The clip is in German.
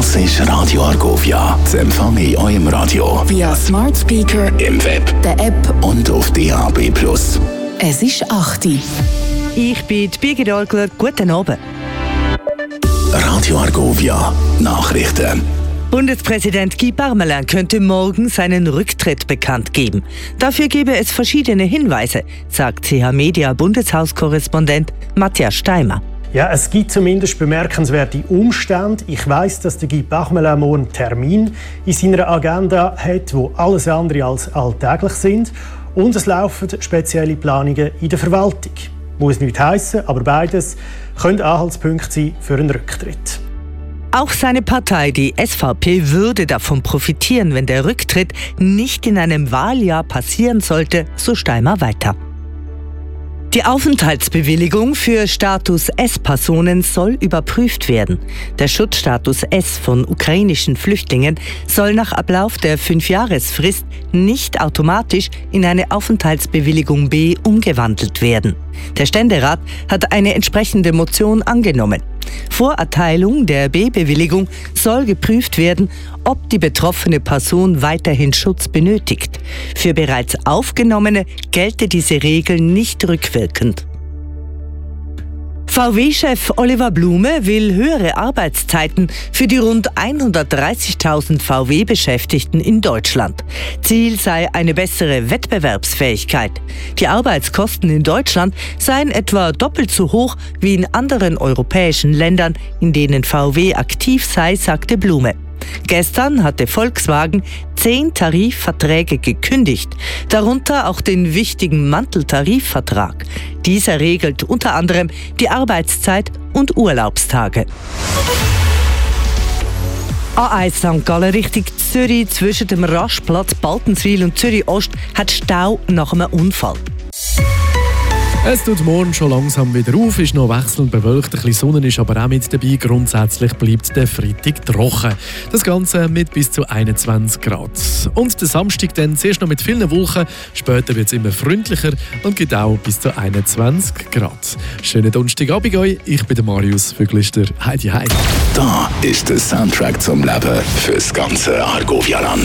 Das ist Radio Argovia. Das empfange ich auch im Radio. Via Smart Speaker, Im Web der App und auf DAB+. Es ist 8 Uhr. Ich bin Birgit Orgler. Guten Abend. Radio Argovia. Nachrichten. Bundespräsident Guy Parmelin könnte morgen seinen Rücktritt bekannt geben. Dafür gebe es verschiedene Hinweise, sagt CH-Media-Bundeshauskorrespondent Matthias Steimer. Ja, es gibt zumindest bemerkenswerte Umstände. Ich weiss, dass der Guy Parmelin morgen einen Termin in seiner Agenda hat, wo alles andere als alltäglich sind. Und es laufen spezielle Planungen in der Verwaltung. Muss nicht heissen, aber beides können Anhaltspunkte sein für einen Rücktritt. Auch seine Partei, die SVP, würde davon profitieren, wenn der Rücktritt nicht in einem Wahljahr passieren sollte, so Steimer weiter. Die Aufenthaltsbewilligung für Status S-Personen soll überprüft werden. Der Schutzstatus S von ukrainischen Flüchtlingen soll nach Ablauf der 5-Jahresfrist nicht automatisch in eine Aufenthaltsbewilligung B umgewandelt werden. Der Ständerat hat eine entsprechende Motion angenommen. Vor Erteilung der B-Bewilligung soll geprüft werden, ob die betroffene Person weiterhin Schutz benötigt. Für bereits Aufgenommene gelte diese Regel nicht rückwirkend. VW-Chef Oliver Blume will höhere Arbeitszeiten für die rund 130.000 VW-Beschäftigten in Deutschland. Ziel sei eine bessere Wettbewerbsfähigkeit. Die Arbeitskosten in Deutschland seien etwa doppelt so hoch wie in anderen europäischen Ländern, in denen VW aktiv sei, sagte Blume. Gestern hatte Volkswagen 10 Tarifverträge gekündigt, darunter auch den wichtigen Manteltarifvertrag. Dieser regelt unter anderem die Arbeitszeit und Urlaubstage. A1 St. Gallen Richtung Zürich zwischen dem Rastplatz Baltenswil und Zürich Ost hat Stau nach einem Unfall. Es tut morgen schon langsam wieder auf, ist noch wechselnd bewölkt, ein bisschen Sonne ist aber auch mit dabei. Grundsätzlich bleibt der Freitag trocken. Das Ganze mit bis zu 21 Grad. Und der Samstag dann zuerst noch mit vielen Wolken, später wird es immer freundlicher und geht auch bis zu 21 Grad. Schönen Donnerstagabend euch, ich bin der Marius Vöglister. Heidi, heidi. Da ist der Soundtrack zum Leben fürs ganze Argovia-Land.